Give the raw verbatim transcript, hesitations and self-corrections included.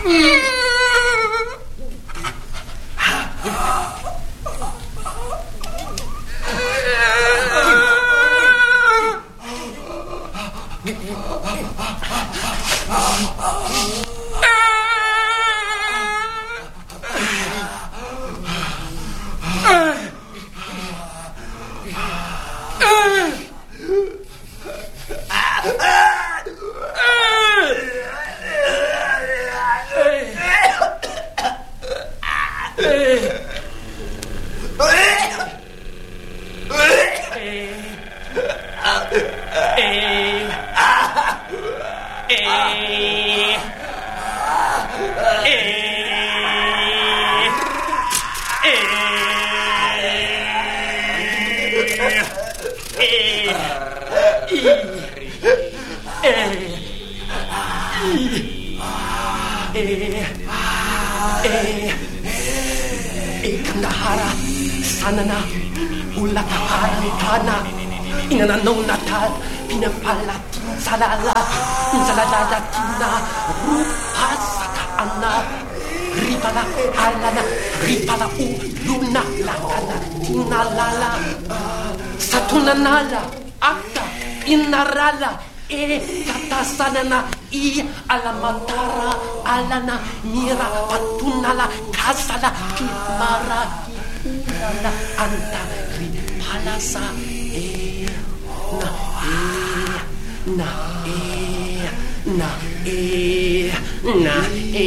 Ikandahara, sana na, ulakaharang ka na, inananong natal, pinapalatin sa lala, saladadatin na, rupasaka na, ripala alana, ripala uluna, lakana, tinalala, sa tunanala, akta, inarala, e katasana na i alamatara alana mira patunala kasala kimara kipunala anta ripalasa e na e na e na e na e